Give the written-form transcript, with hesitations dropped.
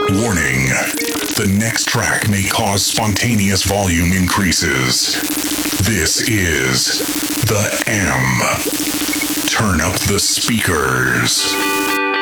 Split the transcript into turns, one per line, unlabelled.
Warning. The next track may cause spontaneous volume increases. This is the M. Turn up the speakers.